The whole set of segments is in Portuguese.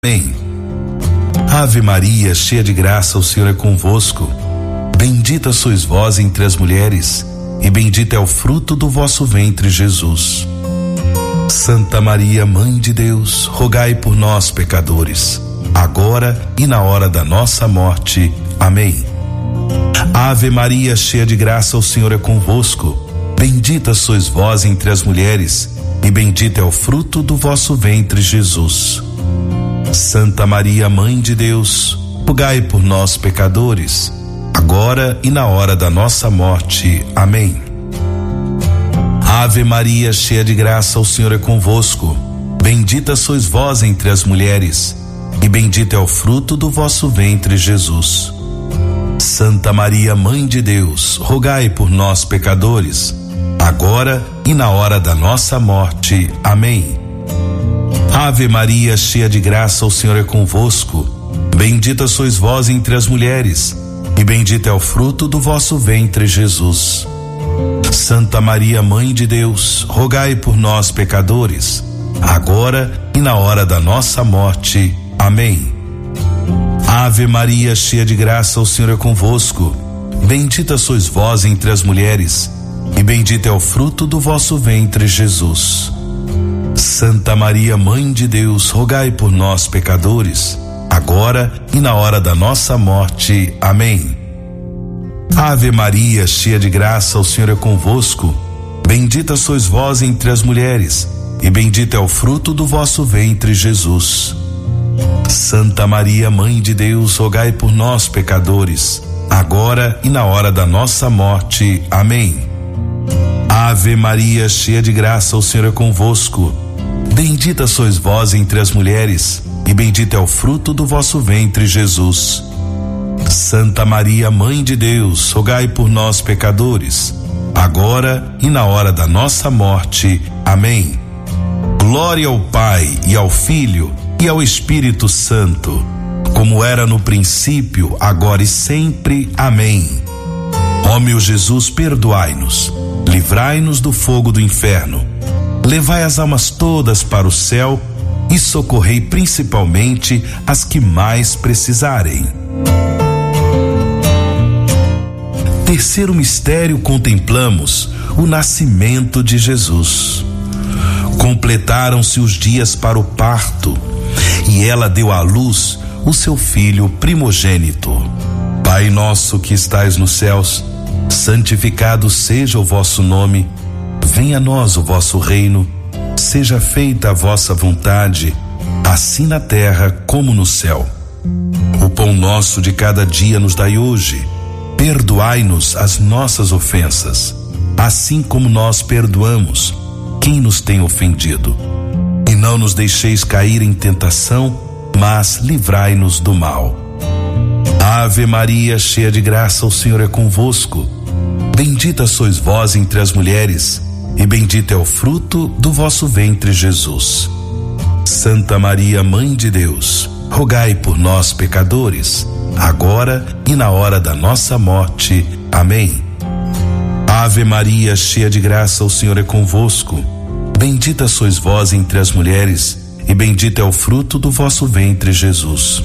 Amém. Ave Maria, cheia de graça, o Senhor é convosco. Bendita sois vós entre as mulheres, e bendito é o fruto do vosso ventre, Jesus. Santa Maria, Mãe de Deus, rogai por nós, pecadores, agora e na hora da nossa morte. Amém. Ave Maria, cheia de graça, o Senhor é convosco. Bendita sois vós entre as mulheres, e bendito é o fruto do vosso ventre, Jesus. Santa Maria, Mãe de Deus, rogai por nós, pecadores, agora e na hora da nossa morte. Amém. Ave Maria, cheia de graça, o Senhor é convosco. Bendita sois vós entre as mulheres, e bendito é o fruto do vosso ventre, Jesus. Santa Maria, Mãe de Deus, rogai por nós, pecadores, agora e na hora da nossa morte. Amém. Ave Maria, cheia de graça, o Senhor é convosco. Bendita sois vós entre as mulheres, e bendito é o fruto do vosso ventre, Jesus. Santa Maria, Mãe de Deus, rogai por nós, pecadores, agora e na hora da nossa morte. Amém. Ave Maria, cheia de graça, o Senhor é convosco. Bendita sois vós entre as mulheres, e bendito é o fruto do vosso ventre, Jesus. Santa Maria, Mãe de Deus, rogai por nós, pecadores, agora e na hora da nossa morte. Amém. Ave Maria, cheia de graça, o Senhor é convosco. Bendita sois vós entre as mulheres, e bendito é o fruto do vosso ventre, Jesus. Santa Maria, Mãe de Deus, rogai por nós, pecadores, agora e na hora da nossa morte. Amém. Ave Maria, cheia de graça, o Senhor é convosco. Bendita sois vós entre as mulheres, e bendito é o fruto do vosso ventre, Jesus. Santa Maria, Mãe de Deus, rogai por nós, pecadores, agora e na hora da nossa morte. Amém. Glória ao Pai, e ao Filho, e ao Espírito Santo, como era no princípio, agora e sempre. Amém. Ó meu Jesus, perdoai-nos, livrai-nos do fogo do inferno, levai as almas todas para o céu e socorrei principalmente as que mais precisarem. Terceiro mistério, contemplamos o nascimento de Jesus. Completaram-se os dias para o parto, e ela deu à luz o seu filho primogênito. Pai nosso que estais nos céus, santificado seja o vosso nome. Venha a nós o vosso reino, seja feita a vossa vontade, assim na terra como no céu. O pão nosso de cada dia nos dai hoje. Perdoai-nos as nossas ofensas, assim como nós perdoamos quem nos tem ofendido. E não nos deixeis cair em tentação, mas livrai-nos do mal. Ave Maria, cheia de graça, o Senhor é convosco. Bendita sois vós entre as mulheres, e bendito é o fruto do vosso ventre, Jesus. Santa Maria, Mãe de Deus, rogai por nós, pecadores, agora e na hora da nossa morte. Amém. Ave Maria, cheia de graça, o Senhor é convosco. Bendita sois vós entre as mulheres, e bendito é o fruto do vosso ventre, Jesus.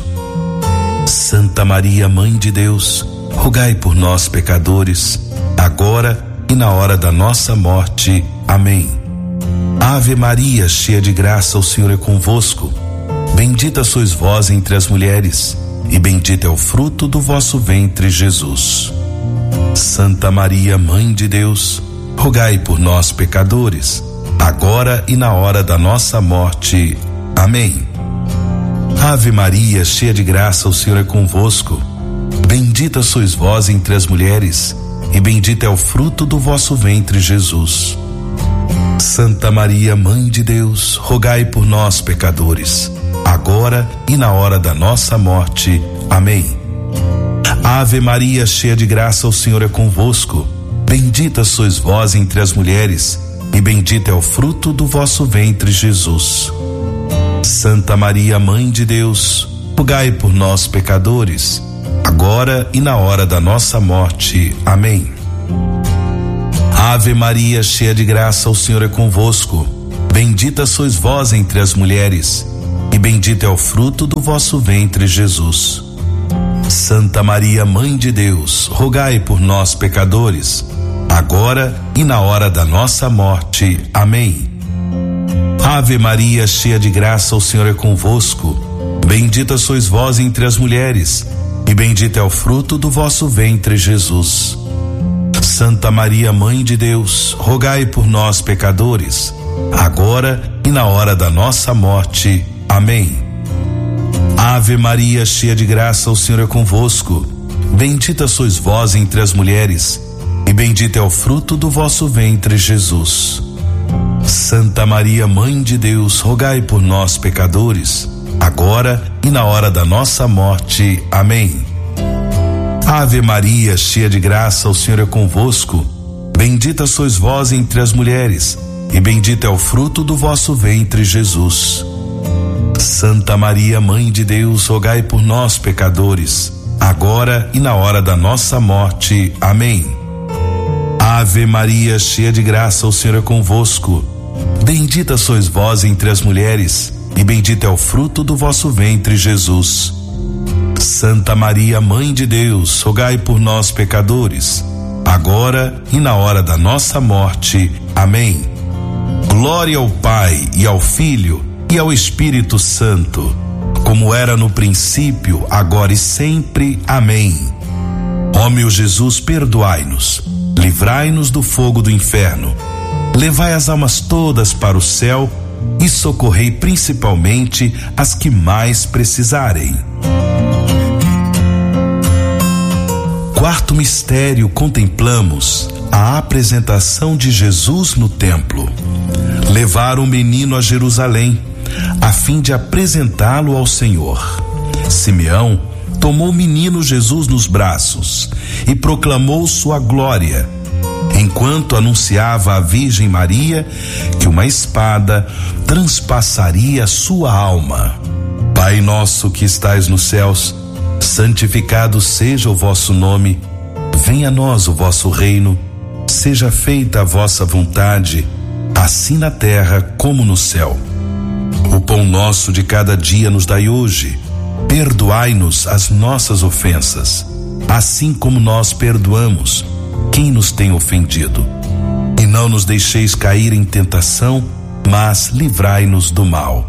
Santa Maria, Mãe de Deus, rogai por nós, pecadores, agora e na hora da nossa morte. Amém. Ave Maria, cheia de graça, o Senhor é convosco. Bendita sois vós entre as mulheres, e bendito é o fruto do vosso ventre, Jesus. Santa Maria, Mãe de Deus, rogai por nós, pecadores, agora e na hora da nossa morte. Amém. Ave Maria, cheia de graça, o Senhor é convosco. Bendita sois vós entre as mulheres, e bendito é o fruto do vosso ventre, Jesus. Santa Maria, Mãe de Deus, rogai por nós, pecadores, agora e na hora da nossa morte. Amém. Ave Maria, cheia de graça, o Senhor é convosco. Bendita sois vós entre as mulheres, e bendito é o fruto do vosso ventre, Jesus. Santa Maria, Mãe de Deus, rogai por nós, pecadores, agora e na hora da nossa morte. Amém. Ave Maria, cheia de graça, o Senhor é convosco. Bendita sois vós entre as mulheres, e bendito é o fruto do vosso ventre, Jesus. Santa Maria, Mãe de Deus, rogai por nós, pecadores, agora e na hora da nossa morte. Amém. Ave Maria, cheia de graça, o Senhor é convosco. Bendita sois vós entre as mulheres, e bendito é o fruto do vosso ventre, Jesus. Santa Maria, Mãe de Deus, rogai por nós, pecadores, agora e na hora da nossa morte. Amém. Ave Maria, cheia de graça, o Senhor é convosco. Bendita sois vós entre as mulheres, e bendito é o fruto do vosso ventre, Jesus. Santa Maria, Mãe de Deus, rogai por nós, pecadores, agora e na hora da nossa morte. Amém. Ave Maria, cheia de graça, o Senhor é convosco. Bendita sois vós entre as mulheres, e bendito é o fruto do vosso ventre, Jesus. Santa Maria, Mãe de Deus, rogai por nós, pecadores, agora e na hora da nossa morte. Amém. Ave Maria, cheia de graça, o Senhor é convosco. Bendita sois vós entre as mulheres, e bendito é o fruto do vosso ventre, Jesus. Santa Maria, Mãe de Deus, rogai por nós, pecadores, agora e na hora da nossa morte. Amém. Glória ao Pai, e ao Filho, e ao Espírito Santo, como era no princípio, agora e sempre. Amém. Ó meu Jesus, perdoai-nos, livrai-nos do fogo do inferno, levai as almas todas para o céu e socorrei principalmente as que mais precisarem. Quarto mistério, contemplamos a apresentação de Jesus no templo. Levaram o menino a Jerusalém, a fim de apresentá-lo ao Senhor. Simeão tomou o menino Jesus nos braços e proclamou sua glória, enquanto anunciava à Virgem Maria que uma espada transpassaria sua alma. Pai nosso que estais nos céus, santificado seja o vosso nome. Venha a nós o vosso reino. Seja feita a vossa vontade, assim na terra como no céu. O pão nosso de cada dia nos dai hoje. Perdoai-nos as nossas ofensas, assim como nós perdoamos quem nos tem ofendido. E não nos deixeis cair em tentação, mas livrai-nos do mal.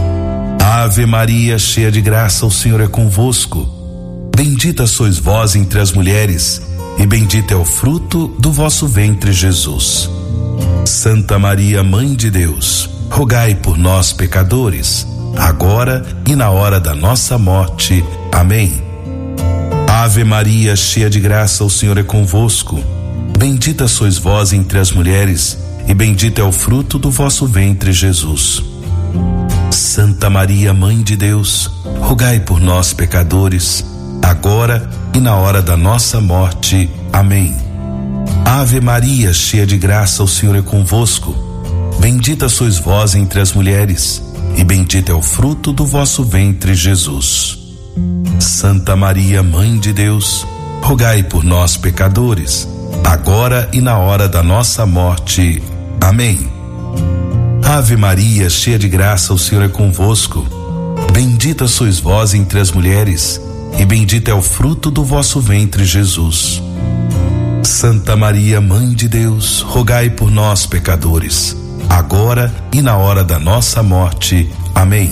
Ave Maria, cheia de graça, o Senhor é convosco. Bendita sois vós entre as mulheres, e bendito é o fruto do vosso ventre, Jesus. Santa Maria, Mãe de Deus, rogai por nós, pecadores, agora e na hora da nossa morte. Amém. Ave Maria, cheia de graça, o Senhor é convosco. Bendita sois vós entre as mulheres, e bendito é o fruto do vosso ventre, Jesus. Santa Maria, Mãe de Deus, rogai por nós, pecadores, agora e na hora da nossa morte. Amém. Ave Maria, cheia de graça, o Senhor é convosco. Bendita sois vós entre as mulheres, e bendito é o fruto do vosso ventre, Jesus. Santa Maria, Mãe de Deus, rogai por nós, pecadores, agora e na hora da nossa morte. Amém. Ave Maria, cheia de graça, o Senhor é convosco. Bendita sois vós entre as mulheres, e bendito é o fruto do vosso ventre, Jesus. Santa Maria, Mãe de Deus, rogai por nós, pecadores, agora e na hora da nossa morte. Amém.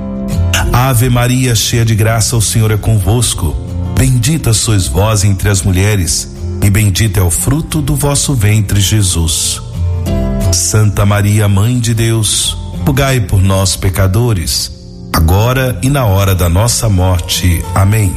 Ave Maria, cheia de graça, o Senhor é convosco. Bendita sois vós entre as mulheres, e bendito é o fruto do vosso ventre, Jesus. Santa Maria, Mãe de Deus, rogai por nós, pecadores, agora e na hora da nossa morte. Amém.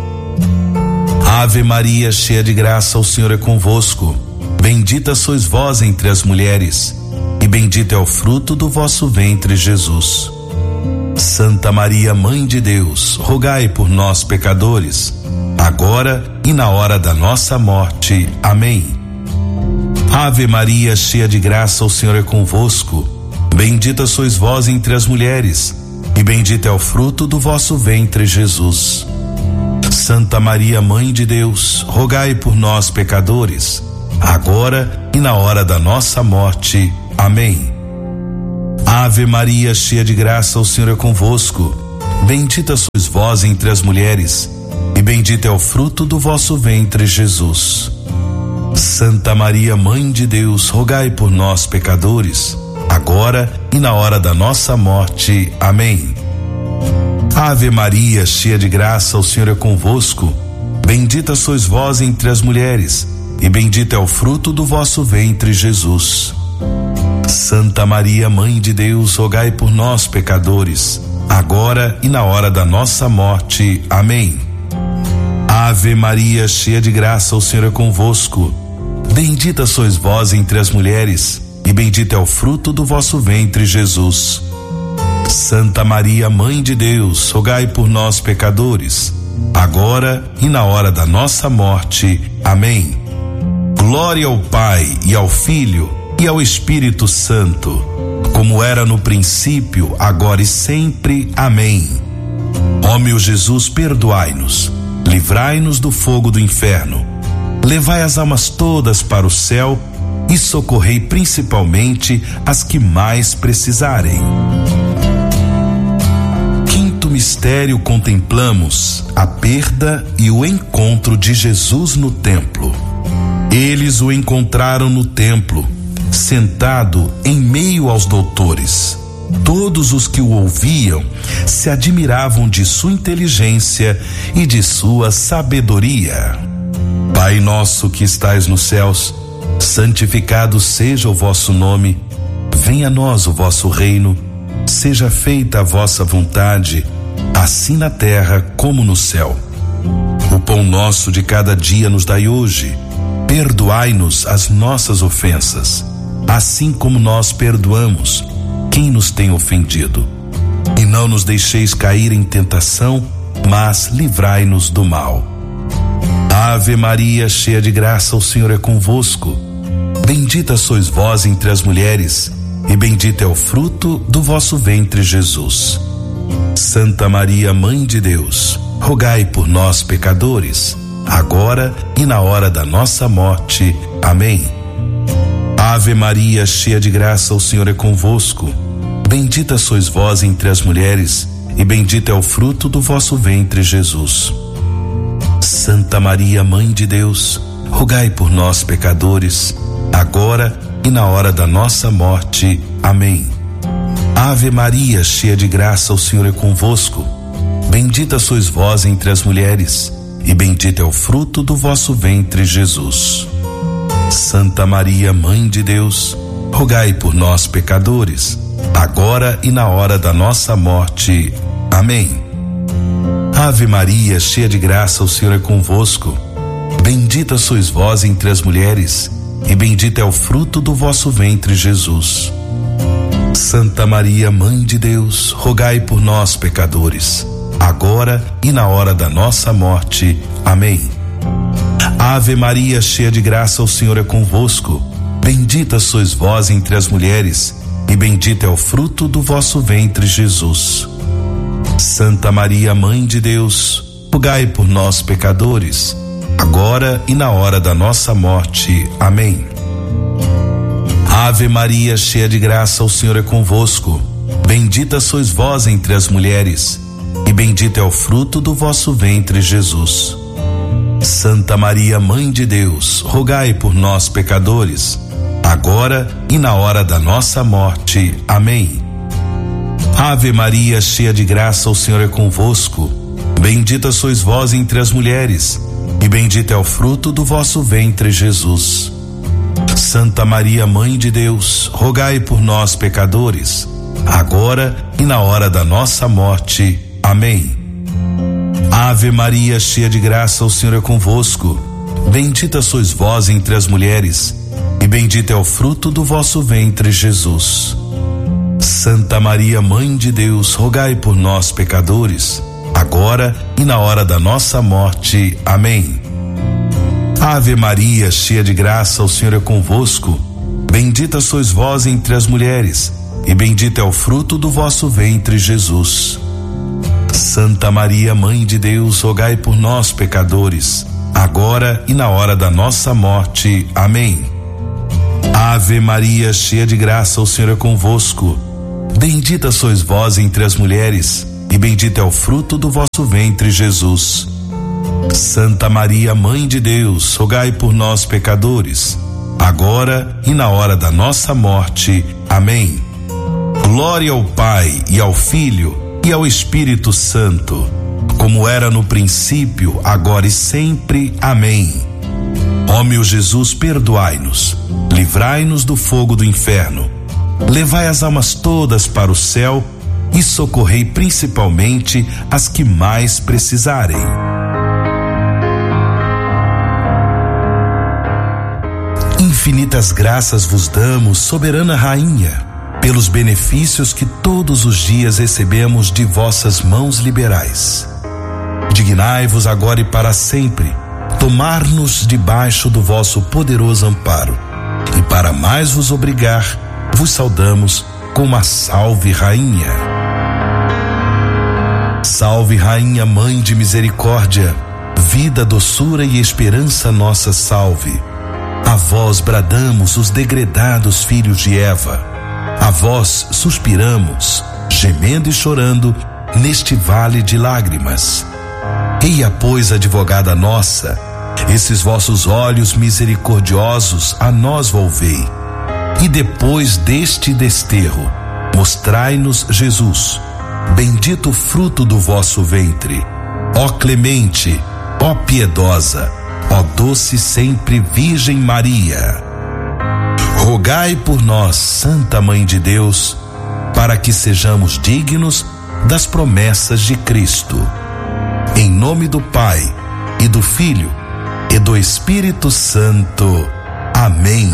Ave Maria, cheia de graça, o Senhor é convosco. Bendita sois vós entre as mulheres, e bendito é o fruto do vosso ventre, Jesus. Santa Maria, Mãe de Deus, rogai por nós, pecadores, agora e na hora da nossa morte. Amém. Ave Maria, cheia de graça, o Senhor é convosco. Bendita sois vós entre as mulheres, e bendito é o fruto do vosso ventre, Jesus. Santa Maria, Mãe de Deus, rogai por nós, pecadores, agora e na hora da nossa morte. Amém. Ave Maria, cheia de graça, o Senhor é convosco. Bendita sois vós entre as mulheres, e bendito é o fruto do vosso ventre, Jesus. Santa Maria, Mãe de Deus, rogai por nós, pecadores, agora e na hora da nossa morte. Amém. Ave Maria, cheia de graça, o Senhor é convosco. Bendita sois vós entre as mulheres, e bendito é o fruto do vosso ventre, Jesus. Santa Maria, Mãe de Deus, rogai por nós, pecadores, agora e na hora da nossa morte. Amém. Ave Maria, cheia de graça, o Senhor é convosco. Bendita sois vós entre as mulheres, e bendito é o fruto do vosso ventre, Jesus. Santa Maria, Mãe de Deus, rogai por nós, pecadores, agora e na hora da nossa morte. Amém. Glória ao Pai, e ao Filho, e ao Espírito Santo, como era no princípio, agora e sempre. Amém. Ó meu Jesus, perdoai-nos, livrai-nos do fogo do inferno, levai as almas todas para o céu e socorrei principalmente as que mais precisarem. Quinto mistério, contemplamos a perda e o encontro de Jesus no templo. Eles o encontraram no templo, sentado em meio aos doutores. Todos os que o ouviam se admiravam de sua inteligência e de sua sabedoria. Pai nosso que estais nos céus, santificado seja o vosso nome. Venha a nós o vosso reino. Seja feita a vossa vontade, assim na terra como no céu. O pão nosso de cada dia nos dai hoje. Perdoai-nos as nossas ofensas, assim como nós perdoamos quem nos tem ofendido. E não nos deixeis cair em tentação, mas livrai-nos do mal. Ave Maria, cheia de graça, o Senhor é convosco. Bendita sois vós entre as mulheres, e bendito é o fruto do vosso ventre, Jesus. Santa Maria, Mãe de Deus, rogai por nós, pecadores, agora e na hora da nossa morte. Amém. Ave Maria, cheia de graça, o Senhor é convosco. Bendita sois vós entre as mulheres, e bendito é o fruto do vosso ventre, Jesus. Santa Maria, Mãe de Deus, rogai por nós, pecadores, agora e na hora da nossa morte. Amém. Ave Maria, cheia de graça, o Senhor é convosco. Bendita sois vós entre as mulheres, e bendito é o fruto do vosso ventre, Jesus. Santa Maria, Mãe de Deus, rogai por nós, pecadores, agora e na hora da nossa morte. Amém. Ave Maria, cheia de graça, o Senhor é convosco. Bendita sois vós entre as mulheres, e bendito é o fruto do vosso ventre, Jesus. Santa Maria, Mãe de Deus, rogai por nós, pecadores, agora e na hora da nossa morte. Amém. Ave Maria, cheia de graça, o Senhor é convosco. Bendita sois vós entre as mulheres, e bendito é o fruto do vosso ventre, Jesus. Santa Maria, Mãe de Deus, rogai por nós, pecadores, agora e na hora da nossa morte. Amém. Ave Maria, cheia de graça, o Senhor é convosco. Bendita sois vós entre as mulheres, e bendito é o fruto do vosso ventre, Jesus. Santa Maria, Mãe de Deus, rogai por nós, pecadores, agora e na hora da nossa morte. Amém. Ave Maria, cheia de graça, o Senhor é convosco. Bendita sois vós entre as mulheres, e bendito é o fruto do vosso ventre, Jesus. Santa Maria, Mãe de Deus, rogai por nós, pecadores, agora e na hora da nossa morte. Amém. Ave Maria, cheia de graça, o Senhor é convosco. Bendita sois vós entre as mulheres, e bendito é o fruto do vosso ventre, Jesus. Santa Maria, Mãe de Deus, rogai por nós, pecadores, agora e na hora da nossa morte. Amém. Ave Maria, cheia de graça, o Senhor é convosco. Bendita sois vós entre as mulheres, e bendito é o fruto do vosso ventre, Jesus. Santa Maria, Mãe de Deus, rogai por nós, pecadores, agora e na hora da nossa morte. Amém. Ave Maria, cheia de graça, o Senhor é convosco. Bendita sois vós entre as mulheres, e bendito é o fruto do vosso ventre, Jesus. Santa Maria, Mãe de Deus, rogai por nós, pecadores, agora e na hora da nossa morte. Amém. Glória ao Pai, e ao Filho, e ao Espírito Santo, como era no princípio, agora e sempre. Amém. Ó meu Jesus, perdoai-nos, livrai-nos do fogo do inferno, levai as almas todas para o céu e socorrei principalmente as que mais precisarem. Infinitas graças vos damos, soberana Rainha, pelos benefícios que todos os dias recebemos de vossas mãos liberais. Dignai-vos agora e para sempre tomar-nos debaixo do vosso poderoso amparo, e para mais vos obrigar, vos saudamos com uma salve, Rainha. Salve, Rainha, Mãe de misericórdia, vida, doçura e esperança nossa, salve. A vós bradamos os degredados filhos de Eva, a vós suspiramos, gemendo e chorando, neste vale de lágrimas. Eia, pois, advogada nossa, esses vossos olhos misericordiosos a nós volvei, e depois deste desterro, mostrai-nos Jesus, bendito fruto do vosso ventre. Ó clemente, ó piedosa, ó doce sempre Virgem Maria, rogai por nós, Santa Mãe de Deus, para que sejamos dignos das promessas de Cristo. Em nome do Pai, e do Filho, e do Espírito Santo. Amém.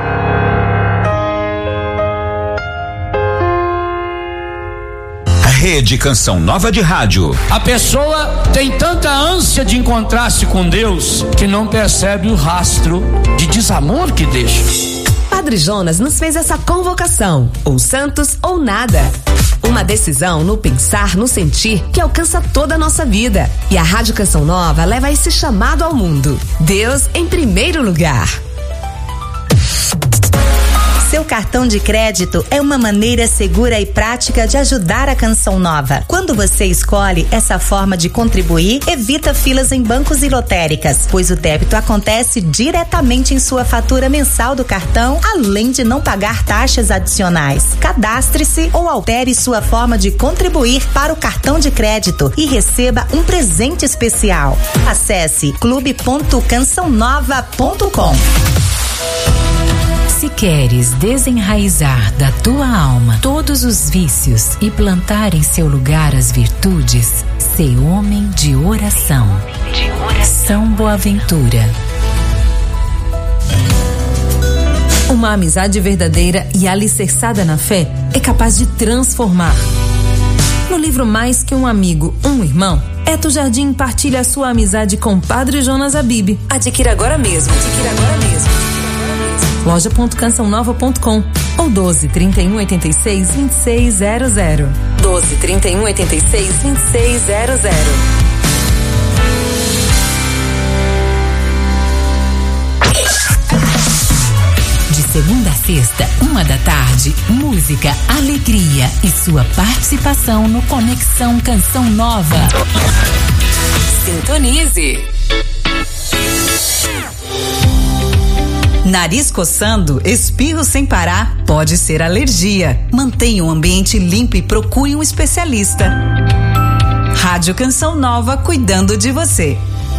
Rede Canção Nova de Rádio. A pessoa tem tanta ânsia de encontrar-se com Deus que não percebe o rastro de desamor que deixa. Padre Jonas nos fez essa convocação: ou santos ou nada. Uma decisão no pensar, no sentir, que alcança toda a nossa vida. E a Rádio Canção Nova leva esse chamado ao mundo. Deus em primeiro lugar. Seu cartão de crédito é uma maneira segura e prática de ajudar a Canção Nova. Quando você escolhe essa forma de contribuir, evita filas em bancos e lotéricas, pois o débito acontece diretamente em sua fatura mensal do cartão, além de não pagar taxas adicionais. Cadastre-se ou altere sua forma de contribuir para o cartão de crédito e receba um presente especial. Acesse clube.cançãonova.com. Se queres desenraizar da tua alma todos os vícios e plantar em seu lugar as virtudes, sê homem de oração. São Boaventura. Uma amizade verdadeira e alicerçada na fé é capaz de transformar. No livro Mais Que um Amigo, um Irmão, Eto Jardim partilha a sua amizade com Padre Jonas Abib. Adquira agora mesmo. Loja.cançãonova.com ou 12 31 86 2600. 12 31 86 2600. De segunda a sexta, 13h, música, alegria e sua participação no Conexão Canção Nova. Sintonize. Nariz coçando, espirro sem parar, pode ser alergia. Mantenha o ambiente limpo e procure um especialista. Rádio Canção Nova, cuidando de você.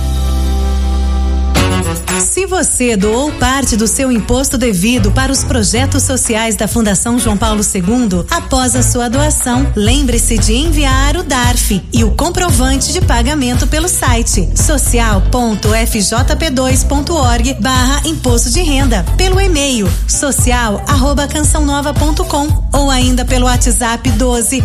Se você doou parte do seu imposto devido para os projetos sociais da Fundação João Paulo II, após a sua doação, lembre-se de enviar o DARF e o comprovante de pagamento pelo site social.fjp2.org/imposto de renda, pelo e-mail social@cançãonova.com ou ainda pelo WhatsApp 12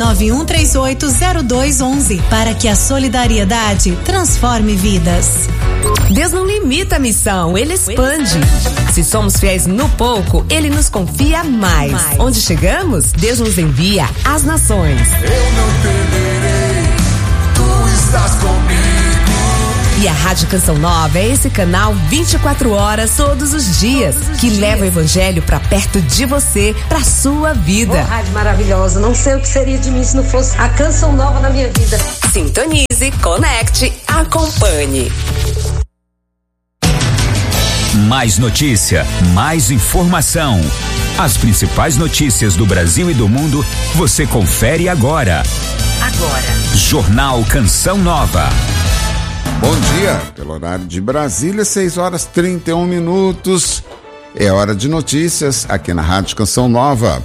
991380211 para que a solidariedade transforme vidas. Deus não limita a missão, Ele expande. Se somos fiéis no pouco, Ele nos confia mais. Onde chegamos, Deus nos envia às nações. Eu não temerei, tu estás comigo. E a Rádio Canção Nova é esse canal 24 horas todos os dias, que leva o evangelho pra perto de você, pra sua vida. Rádio maravilhosa, não sei o que seria de mim se não fosse a Canção Nova na minha vida. Sintonize, conecte, acompanhe. Mais notícia, mais informação. As principais notícias do Brasil e do mundo você confere agora. Jornal Canção Nova. Bom dia, pelo horário de Brasília, 6h31. É hora de notícias aqui na Rádio Canção Nova.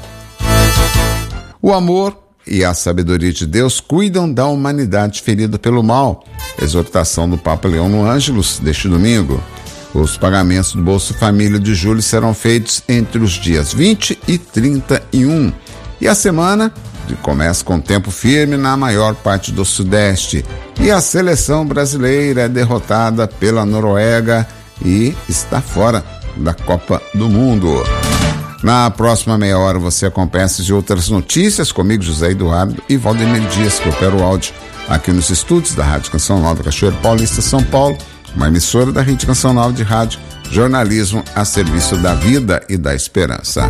O amor e a sabedoria de Deus cuidam da humanidade ferida pelo mal. Exortação do Papa Leão no Ângelus deste domingo. Os pagamentos do Bolsa Família de julho serão feitos entre os dias 20 e 31. E a semana começa com tempo firme na maior parte do Sudeste. E a seleção brasileira é derrotada pela Noruega e está fora da Copa do Mundo. Na próxima meia hora você acompanha essas e outras notícias comigo, José Eduardo e Valdemir Dias, que opera o áudio aqui nos estúdios da Rádio Canção Nova, Cachoeiro Paulista, São Paulo, uma emissora da Rede Canção Nova de Rádio, jornalismo a serviço da vida e da esperança.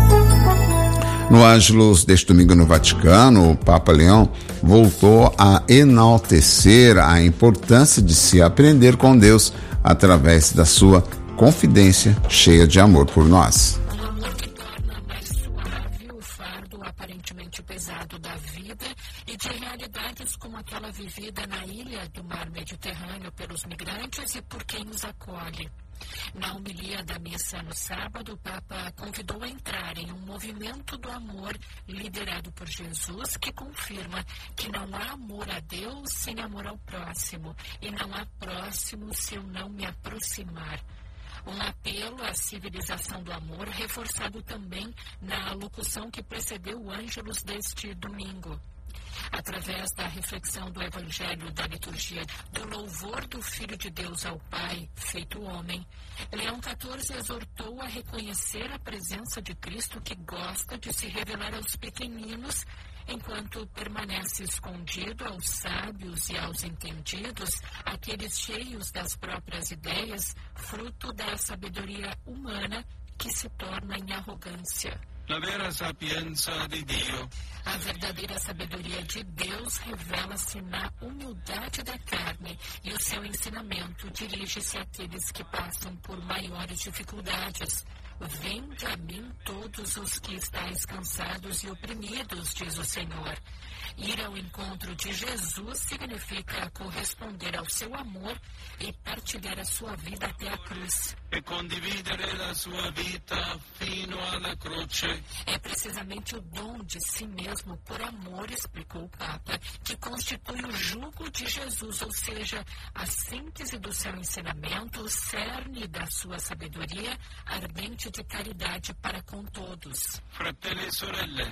No Ângelus deste domingo no Vaticano, o Papa Leão voltou a enaltecer a importância de se aprender com Deus através da sua confidência cheia de amor por nós. Um amor que torna mais suave o fardo aparentemente pesado da vida e de realidades como aquela vivida na ilha do mar Mediterrâneo pelos migrantes e por quem os acolhe. Na homilia da missa no sábado, o Papa convidou a entrar em um movimento do amor liderado por Jesus, que confirma que não há amor a Deus sem amor ao próximo, e não há próximo se eu não me aproximar. Um apelo à civilização do amor, reforçado também na locução que precedeu o Ângelus deste domingo. Através da reflexão do Evangelho da liturgia do louvor do Filho de Deus ao Pai, feito homem, Leão XIV exortou a reconhecer a presença de Cristo que gosta de se revelar aos pequeninos, enquanto permanece escondido aos sábios e aos entendidos, aqueles cheios das próprias ideias, fruto da sabedoria humana que se torna em arrogância. La vera sapienza di Dio. A verdadeira sabedoria de Deus revela-se na humildade da carne e o seu ensinamento dirige-se àqueles que passam por maiores dificuldades. Vinde a mim todos os que estáis cansados e oprimidos, diz o Senhor. Ir ao encontro de Jesus significa corresponder ao seu amor e partilhar a sua vida até a cruz. E condividere la sua vita fino alla croce. É precisamente o dom de si mesmo por amor, explicou o Papa, que constitui o jugo de Jesus, ou seja, a síntese do seu ensinamento, o cerne da sua sabedoria, ardente de caridade para com todos. Fratelli e sorelle,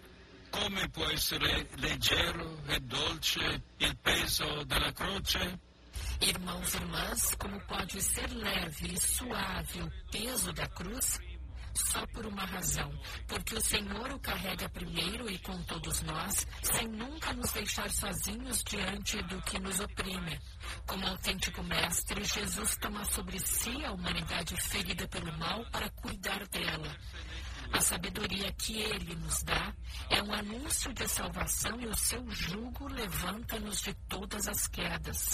come può essere leggero e dolce il peso della croce? Irmãos e irmãs, como pode ser leve e suave o peso da cruz? Só por uma razão, porque o Senhor o carrega primeiro e com todos nós, sem nunca nos deixar sozinhos diante do que nos oprime. Como autêntico mestre, Jesus toma sobre si a humanidade ferida pelo mal para cuidar dela. A sabedoria que ele nos dá é um anúncio de salvação e o seu jugo levanta-nos de todas as quedas.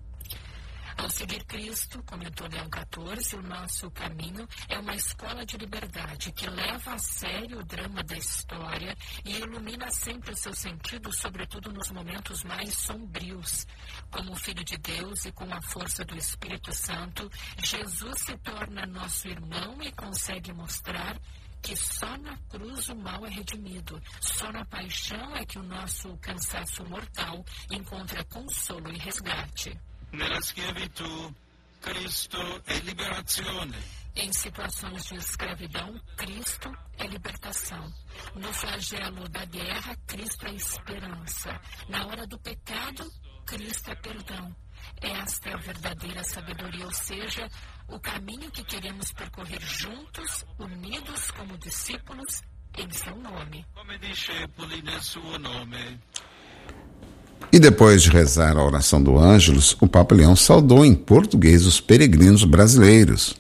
Ao seguir Cristo, comentou Leão XIV, o nosso caminho é uma escola de liberdade que leva a sério o drama da história e ilumina sempre o seu sentido, sobretudo nos momentos mais sombrios. Como Filho de Deus e com a força do Espírito Santo, Jesus se torna nosso irmão e consegue mostrar que só na cruz o mal é redimido. Só na paixão é que o nosso cansaço mortal encontra consolo e resgate. Nella schiavitù, Cristo è liberazione. Em situações de escravidão, Cristo é libertação. No flagelo da guerra, Cristo é esperança. Na hora do pecado, Cristo é perdão. Esta é a verdadeira sabedoria, ou seja, o caminho que queremos percorrer juntos, unidos como discípulos, em seu nome. Come discepoli nel suo nome. E depois de rezar a oração do Ângelus, o Papa Leão saudou em português os peregrinos brasileiros.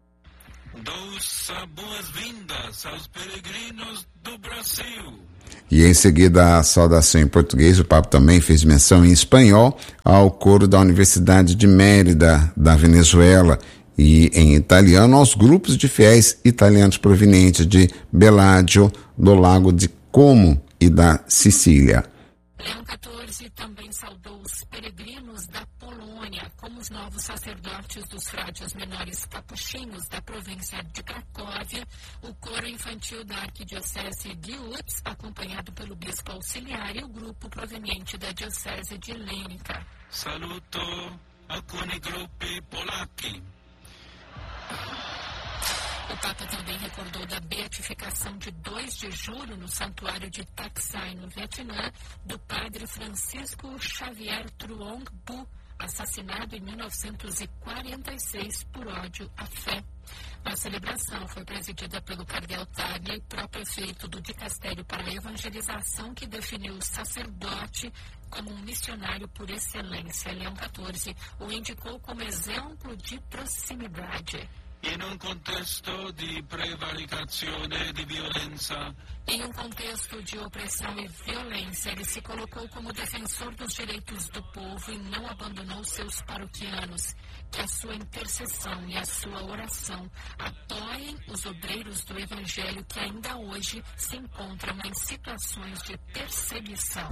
Boas-vindas aos peregrinos do Brasil. E em seguida a saudação em português, o Papa também fez menção em espanhol ao coro da Universidade de Mérida, da Venezuela, e em italiano aos grupos de fiéis italianos provenientes de Bellagio, do Lago de Como e da Sicília. Leão XIV também saudou os peregrinos da Polônia, como os novos sacerdotes dos frades menores capuchinhos da província de Cracóvia, o coro infantil da arquidiocese de Łódź, acompanhado pelo bispo auxiliar, e o grupo proveniente da diocese de Lênica. Saluto alcuni gruppi polacchi. O Papa também recordou da beatificação de 2 de julho no santuário de Taksai, no Vietnã, do padre Francisco Xavier Truong Bu, assassinado em 1946 por ódio à fé. A celebração foi presidida pelo cardeal Tagle, pró-prefeito do Dicastério para a Evangelização, que definiu o sacerdote como um missionário por excelência. Leão XIV o indicou como exemplo de proximidade. In un contesto di prevaricazione di violenza. Em um contexto de opressão e violência, ele se colocou como defensor dos direitos do povo e não abandonou seus paroquianos. Que a sua intercessão e a sua oração apoiem os obreiros do Evangelho que ainda hoje se encontram em situações de perseguição.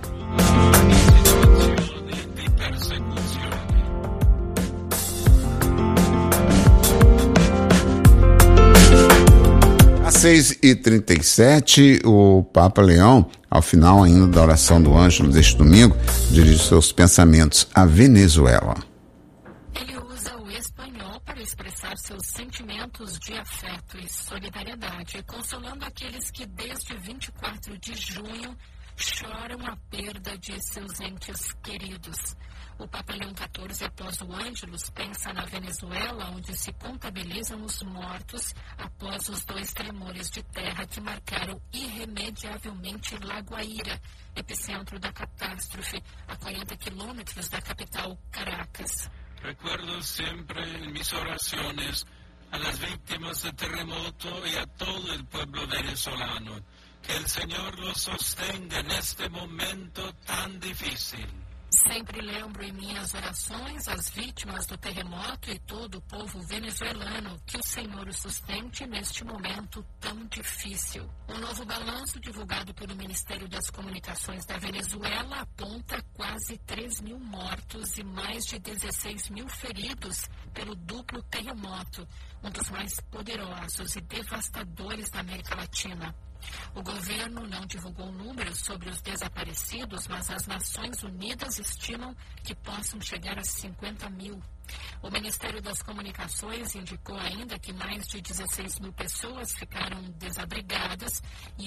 Di persecuzione. Às 6h37, o Papa Leão, ao final ainda da oração do Ângelus deste domingo, dirige seus pensamentos à Venezuela. Ele usa o espanhol para expressar seus sentimentos de afeto e solidariedade, consolando aqueles que desde 24 de junho choram a perda de seus entes queridos. O Papa Leão XIV, após o Ângelus, pensa na Venezuela, onde se contabilizam os mortos após os 2 tremores de terra que marcaram irremediavelmente La Guaira, epicentro da catástrofe, a 40 quilômetros da capital Caracas. Recuerdo sempre en mis oraciones a las víctimas del terremoto y a todo el pueblo venezolano. Que el Señor los sostenga en este momento tan difícil. Sempre lembro em minhas orações as vítimas do terremoto e todo o povo venezuelano, que o Senhor o sustente neste momento tão difícil. Um novo balanço divulgado pelo Ministério das Comunicações da Venezuela aponta quase 3.000 mortos e mais de 16.000 feridos pelo duplo terremoto, um dos mais poderosos e devastadores da América Latina. O governo não divulgou números sobre os desaparecidos, mas as Nações Unidas estimam que possam chegar a 50.000. O Ministério das Comunicações indicou ainda que mais de 16.000 pessoas ficaram desabrigadas e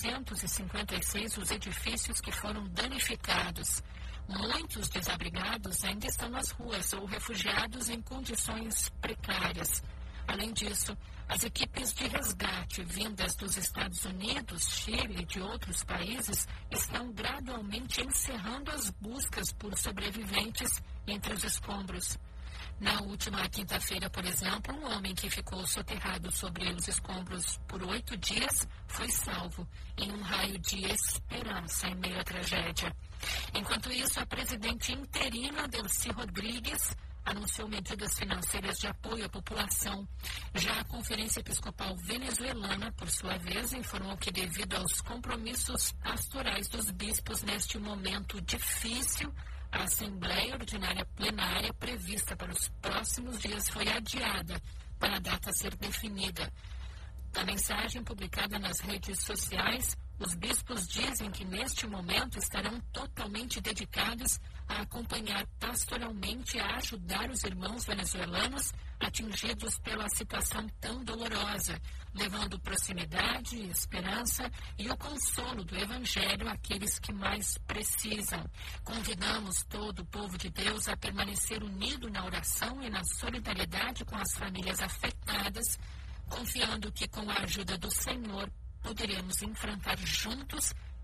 856 os edifícios que foram danificados. Muitos desabrigados ainda estão nas ruas ou refugiados em condições precárias. Além disso, as equipes de resgate vindas dos Estados Unidos, Chile e de outros países estão gradualmente encerrando as buscas por sobreviventes entre os escombros. Na última quinta-feira, por exemplo, um homem que ficou soterrado sobre os escombros por 8 dias foi salvo em um raio de esperança em meio à tragédia. Enquanto isso, a presidente interina Delcy Rodrigues anunciou medidas financeiras de apoio à população. Já a Conferência Episcopal Venezuelana, por sua vez, informou que, devido aos compromissos pastorais dos bispos neste momento difícil, a Assembleia Ordinária Plenária prevista para os próximos dias foi adiada para a data ser definida. Na mensagem publicada nas redes sociais, os bispos dizem que neste momento estarão totalmente dedicados a acompanhar pastoralmente e a ajudar os irmãos venezuelanos atingidos pela situação tão dolorosa, levando proximidade, esperança e o consolo do Evangelho àqueles que mais precisam. Convidamos todo o povo de Deus a permanecer unido na oração e na solidariedade com as famílias afetadas, confiando que com a ajuda do Senhor poderemos enfrentar juntos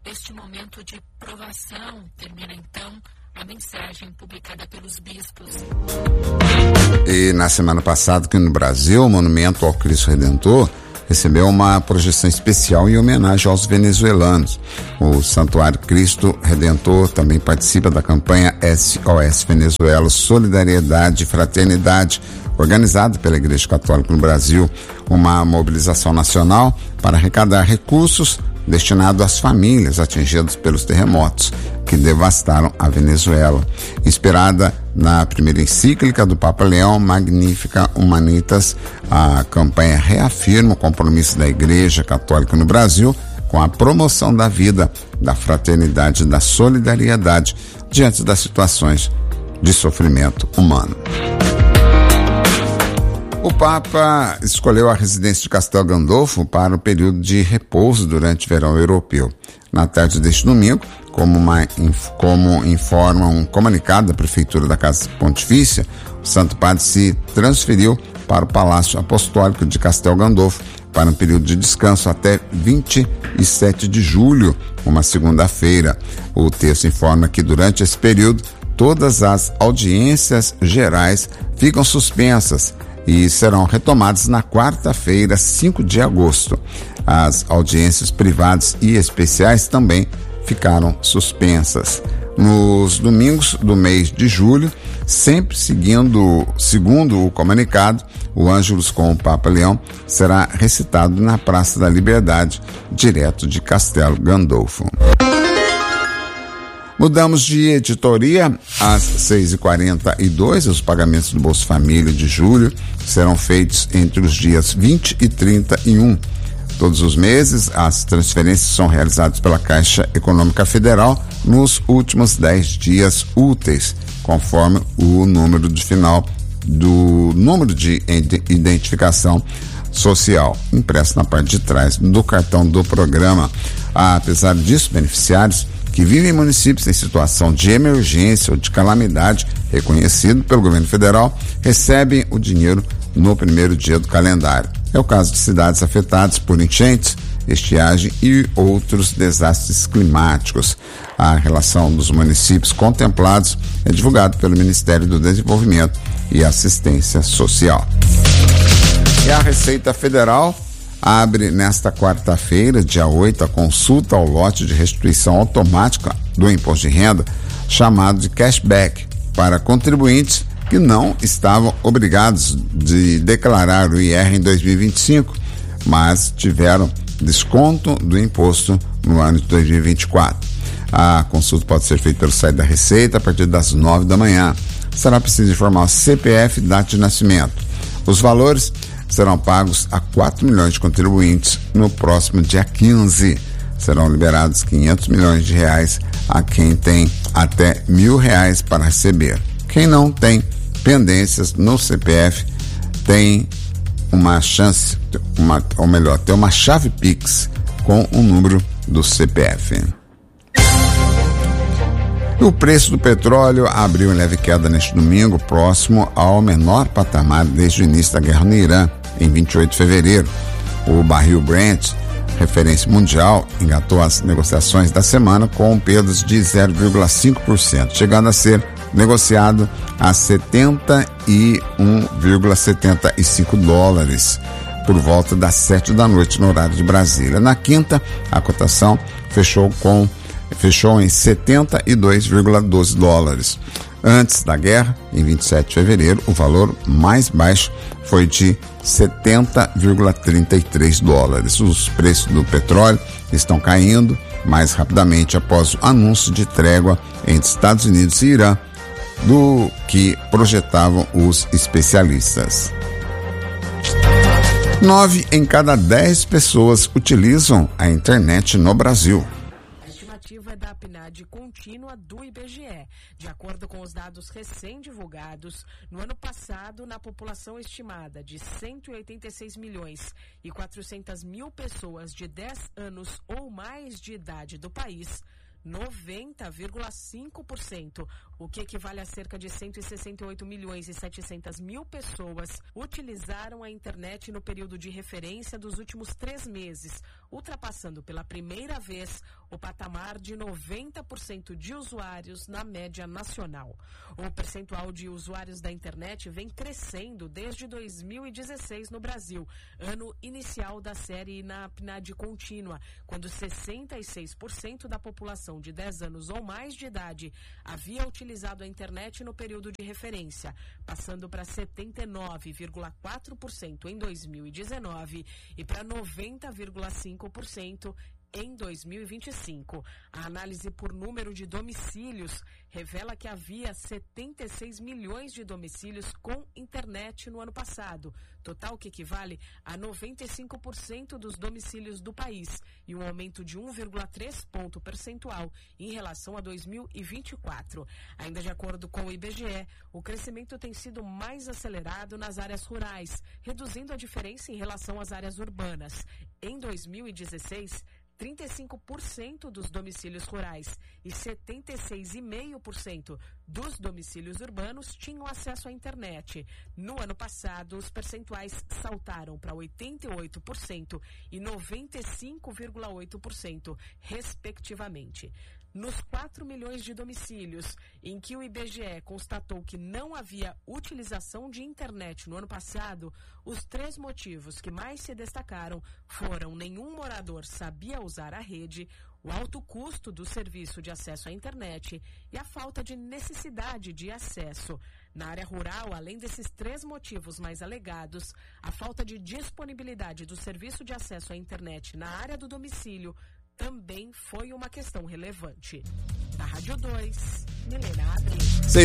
este momento de provação. Termina então a mensagem publicada pelos bispos. E na semana passada, aqui no Brasil, o Monumento ao Cristo Redentor recebeu uma projeção especial em homenagem aos venezuelanos. O Santuário Cristo Redentor também participa da campanha SOS Venezuela, Solidariedade e Fraternidade, organizada pela Igreja Católica no Brasil, uma mobilização nacional para arrecadar recursos destinados às famílias atingidas pelos terremotos que devastaram a Venezuela. Inspirada na primeira encíclica do Papa Leão, Magnificat Humanitas, a campanha reafirma o compromisso da Igreja Católica no Brasil com a promoção da vida, da fraternidade e da solidariedade diante das situações de sofrimento humano. O Papa escolheu a residência de Castel Gandolfo para o período de repouso durante o verão europeu. Na tarde deste domingo, como informa um comunicado da Prefeitura da Casa Pontifícia, o Santo Padre se transferiu para o Palácio Apostólico de Castel Gandolfo para um período de descanso até 27 de julho, uma segunda-feira. O texto informa que durante esse período todas as audiências gerais ficam suspensas e serão retomadas na quarta-feira, 5 de agosto. As audiências privadas e especiais também ficaram suspensas. Nos domingos do mês de julho, sempre segundo o comunicado, o Ângelus com o Papa Leão será recitado na Praça da Liberdade, direto de Castelo Gandolfo. Mudamos de editoria. Às 6h42, os pagamentos do Bolsa Família de julho serão feitos entre os dias 20 e 31. Todos os meses, as transferências são realizadas pela Caixa Econômica Federal nos últimos 10 dias úteis, conforme o número de final do número de identificação social, impresso na parte de trás do cartão do programa. Apesar disso, beneficiários que vivem em municípios em situação de emergência ou de calamidade, reconhecido pelo governo federal, recebem o dinheiro no primeiro dia do calendário. É o caso de cidades afetadas por enchentes, estiagem e outros desastres climáticos. A relação dos municípios contemplados é divulgada pelo Ministério do Desenvolvimento e Assistência Social. E a Receita Federal abre nesta quarta-feira, dia 8, a consulta ao lote de restituição automática do imposto de renda, chamado de cashback, para contribuintes que não estavam obrigados de declarar o IR em 2025, mas tiveram desconto do imposto no ano de 2024. A consulta pode ser feita pelo site da Receita a partir das 9 da manhã. Será preciso informar o CPF e data de nascimento. Os valores serão pagos a 4 milhões de contribuintes no próximo dia 15. Serão liberados 500 milhões de reais a quem tem até R$1.000 para receber. Quem não tem pendências no CPF tem uma chance, tem uma chave Pix com o número do CPF. O preço do petróleo abriu em leve queda neste domingo, próximo ao menor patamar desde o início da guerra no Irã, em 28 de fevereiro. O barril Brent, referência mundial, engatou as negociações da semana com perdas de 0,5%, chegando a ser negociado a $71,75 por volta das 7 da noite no horário de Brasília. Na quinta, a cotação fechou em $72,12. Antes da guerra, em 27 de fevereiro, o valor mais baixo foi de $70,33. Os preços do petróleo estão caindo mais rapidamente após o anúncio de trégua entre Estados Unidos e Irã do que projetavam os especialistas. 9 em cada 10 pessoas utilizam a internet no Brasil. A estimativa é da PNAD contínua do IBGE. De acordo com os dados recém-divulgados, no ano passado, na população estimada de 186.400.000 pessoas de 10 anos ou mais de idade do país, 90,5%, o que equivale a cerca de 168 milhões e 700 mil pessoas utilizaram a internet no período de referência dos últimos 3 meses, ultrapassando pela primeira vez o patamar de 90% de usuários na média nacional. O percentual de usuários da internet vem crescendo desde 2016 no Brasil, ano inicial da série na PNAD contínua, quando 66% da população de 10 anos ou mais de idade havia utilizado a internet no período de referência, passando para 79,4% em 2019 e para 90,5% em 2025. A análise por número de domicílios revela que havia 76 milhões de domicílios com internet no ano passado, total que equivale a 95% dos domicílios do país e um aumento de 1,3 ponto percentual em relação a 2024. Ainda de acordo com o IBGE, o crescimento tem sido mais acelerado nas áreas rurais, reduzindo a diferença em relação às áreas urbanas. Em 2016, 35% dos domicílios rurais e 76,5% dos domicílios urbanos tinham acesso à internet. No ano passado, os percentuais saltaram para 88% e 95,8%, respectivamente. Nos 4 milhões de domicílios em que o IBGE constatou que não havia utilização de internet no ano passado, os 3 motivos que mais se destacaram foram: nenhum morador sabia usar a rede, o alto custo do serviço de acesso à internet e a falta de necessidade de acesso. Na área rural, além desses 3 motivos mais alegados, a falta de disponibilidade do serviço de acesso à internet na área do domicílio também foi uma questão relevante. Na Rádio 2, Milena Abreu.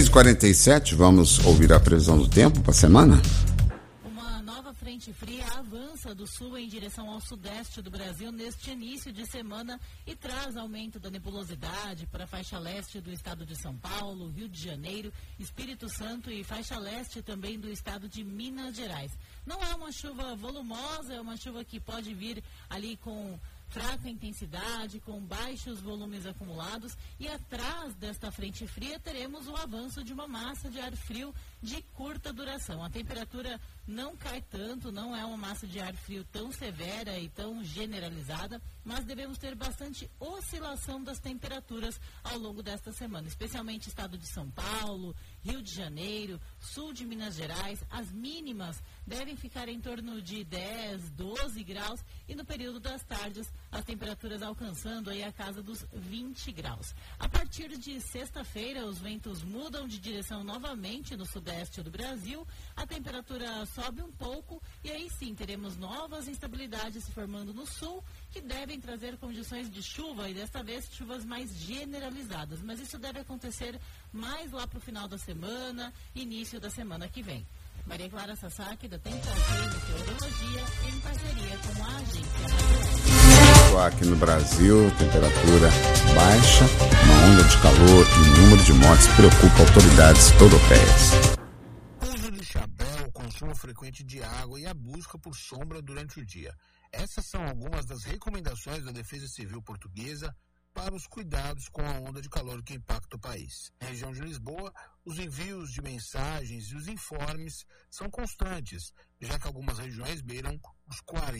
6h47, vamos ouvir a previsão do tempo para a semana? Uma nova frente fria avança do sul em direção ao sudeste do Brasil neste início de semana e traz aumento da nebulosidade para a faixa leste do estado de São Paulo, Rio de Janeiro, Espírito Santo e faixa leste também do estado de Minas Gerais. Não é uma chuva volumosa, é uma chuva que pode vir ali com fraca intensidade, com baixos volumes acumulados, e atrás desta frente fria teremos o avanço de uma massa de ar frio de curta duração. A temperatura não cai tanto, não é uma massa de ar frio tão severa e tão generalizada, mas devemos ter bastante oscilação das temperaturas ao longo desta semana, especialmente estado de São Paulo, Rio de Janeiro, sul de Minas Gerais. As mínimas devem ficar em torno de 10, 12 graus e no período das tardes as temperaturas alcançando aí a casa dos 20 graus. A partir de sexta-feira, os ventos mudam de direção novamente no sudeste do Brasil, a temperatura sobe um pouco e aí sim teremos novas instabilidades se formando no sul, que devem trazer condições de chuva e desta vez chuvas mais generalizadas, mas isso deve acontecer mais lá para o final da semana, início da semana que vem. Maria Clara Sasaki, da Temperatura e Meteorologia, em parceria com a agência. Aqui no Brasil, temperatura baixa, uma onda de calor e o número de mortes preocupa autoridades europeias. Uso de chapéu, consumo frequente de água e a busca por sombra durante o dia. Essas são algumas das recomendações da Defesa Civil Portuguesa para os cuidados com a onda de calor que impacta o país. Na região de Lisboa, os envios de mensagens e os informes são constantes, já que algumas regiões beiram os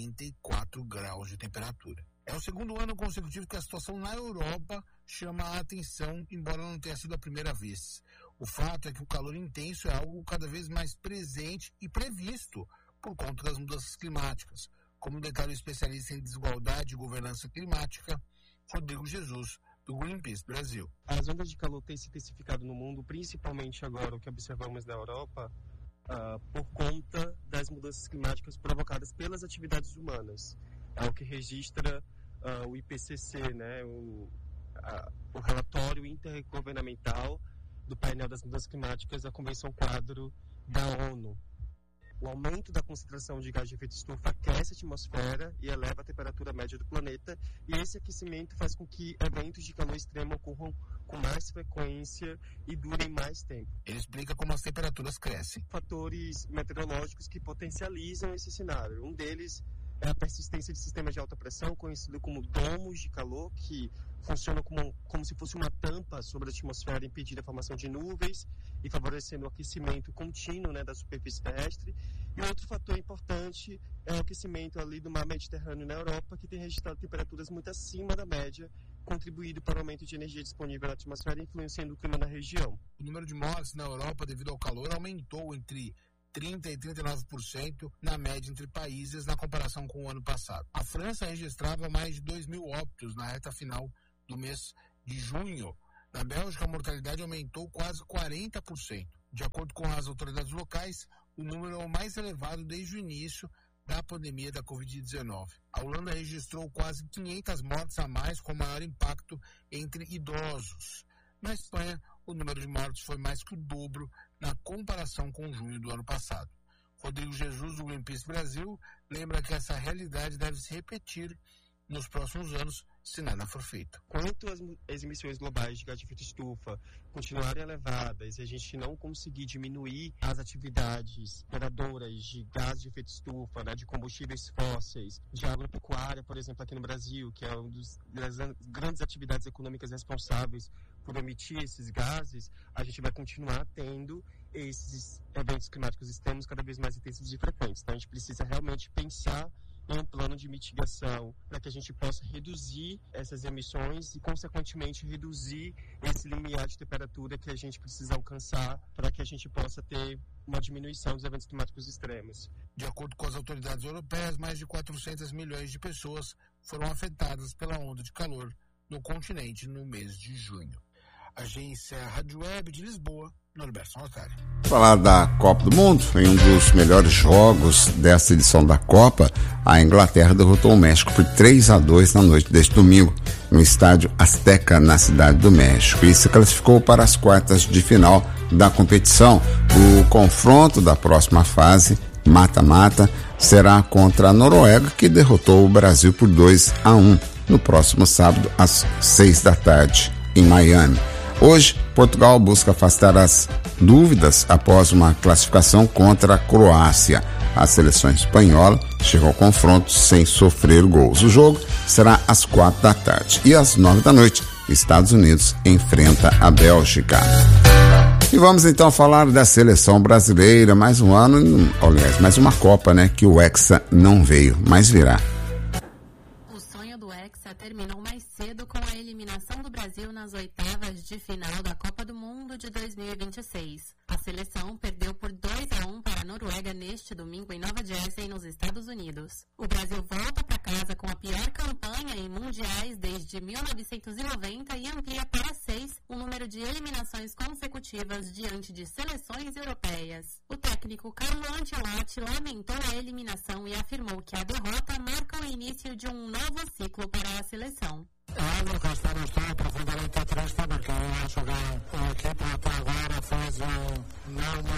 44 graus de temperatura. É o segundo ano consecutivo que a situação na Europa chama a atenção, embora não tenha sido a primeira vez. O fato é que o calor intenso é algo cada vez mais presente e previsto por conta das mudanças climáticas, como detalha o especialista em desigualdade e governança climática, Rodrigo Jesus, do Greenpeace Brasil. As ondas de calor têm se intensificado no mundo, principalmente agora o que observamos na Europa, por conta das mudanças climáticas provocadas pelas atividades humanas. É o que registra o IPCC, né, o relatório intergovernamental do painel das mudanças climáticas da Convenção Quadro da ONU. O aumento da concentração de gás de efeito estufa aquece a atmosfera e eleva a temperatura média do planeta, e esse aquecimento faz com que eventos de calor extremo ocorram com mais frequência e durem mais tempo. Ele explica como as temperaturas crescem. Fatores meteorológicos que potencializam esse cenário. Um deles é a persistência de sistemas de alta pressão, conhecido como domos de calor, que funcionam como se fosse uma tampa sobre a atmosfera, impedindo a formação de nuvens e favorecendo o aquecimento contínuo, né, da superfície terrestre. E outro fator importante é o aquecimento ali do mar Mediterrâneo na Europa, que tem registrado temperaturas muito acima da média, contribuído para o aumento de energia disponível na atmosfera, influenciando o clima na região. O número de mortes na Europa devido ao calor aumentou entre 30% e 39% na média entre países na comparação com o ano passado. A França registrava mais de 2.000 óbitos na reta final do mês de junho. Na Bélgica, a mortalidade aumentou quase 40%. De acordo com as autoridades locais, o número é o mais elevado desde o início da pandemia da Covid-19. A Holanda registrou quase 500 mortes a mais, com maior impacto entre idosos. Na Espanha, o número de mortes foi mais que o dobro na comparação com junho do ano passado. Rodrigo Jesus, do Greenpeace Brasil, lembra que essa realidade deve se repetir nos próximos anos, se nada for feito. Quanto as emissões globais de gás de efeito estufa continuarem elevadas e a gente não conseguir diminuir as atividades geradoras de gás de efeito estufa, né, de combustíveis fósseis, de agropecuária, por exemplo, aqui no Brasil, que é uma das grandes atividades econômicas responsáveis por emitir esses gases, a gente vai continuar tendo esses eventos climáticos extremos cada vez mais intensos e frequentes. Então a gente precisa realmente pensar em um plano de mitigação para que a gente possa reduzir essas emissões e, consequentemente, reduzir esse limiar de temperatura que a gente precisa alcançar para que a gente possa ter uma diminuição dos eventos climáticos extremos. De acordo com as autoridades europeias, mais de 400 milhões de pessoas foram afetadas pela onda de calor no continente no mês de junho. Agência Rádio Web de Lisboa, Norberto Notari. Falar da Copa do Mundo, em um dos melhores jogos dessa edição da Copa, a Inglaterra derrotou o México por 3-2 na noite deste domingo, no estádio Azteca, na cidade do México, e se classificou para as quartas de final da competição. O confronto da próxima fase, mata-mata, será contra a Noruega, que derrotou o Brasil por 2-1 no próximo sábado, às 6 da tarde, em Miami. Hoje, Portugal busca afastar as dúvidas após uma classificação contra a Croácia. A seleção espanhola chegou ao confronto sem sofrer gols. O jogo será às 4 da tarde. E às 9 da noite, Estados Unidos enfrenta a Bélgica. E vamos então falar da seleção brasileira. Mais um ano, aliás, mais uma Copa, né? Que o Hexa não veio, mas virá. O sonho do Hexa terminou mais cedo com a eliminação do Brasil nas oitavas de final da Copa do Mundo de 2026. A seleção perdeu por 2-1 para a Noruega neste domingo em Nova Jersey, nos Estados Unidos. O Brasil volta para casa com a pior campanha em mundiais desde 1990 e amplia para 6 o número de eliminações consecutivas diante de seleções europeias. O técnico Carlo Ancelotti lamentou a eliminação e afirmou que a derrota marca o início de um novo ciclo para a seleção. Algo que estamos todos profundamente tristes porque a equipe até agora fez